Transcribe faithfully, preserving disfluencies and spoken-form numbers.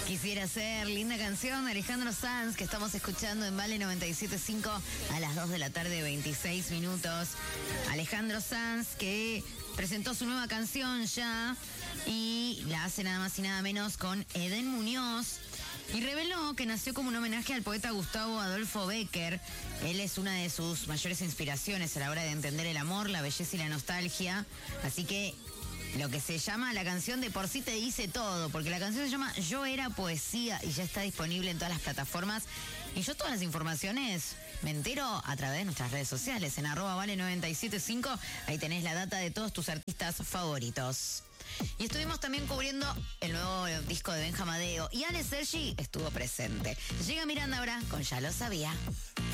Quisiera ser, linda canción de Alejandro Sanz que estamos escuchando en Vale noventa y siete punto cinco a las dos de la tarde, veintiséis minutos. Alejandro Sanz que presentó su nueva canción ya y la hace nada más y nada menos con Eden Muñoz. Y reveló que nació como un homenaje al poeta Gustavo Adolfo Bécquer. Él es una de sus mayores inspiraciones a la hora de entender el amor, la belleza y la nostalgia. Así que lo que se llama la canción de por sí te dice todo, porque la canción se llama Yo Era Poesía y ya está disponible en todas las plataformas. Y yo todas las informaciones me entero a través de nuestras redes sociales, en arroba vale noventa y siete punto cinco. Ahí tenés la data de todos tus artistas favoritos. Y estuvimos también cubriendo el nuevo disco de Benja Madeo y Ale Sergi estuvo presente. Llega Miranda ahora con Ya Lo Sabía.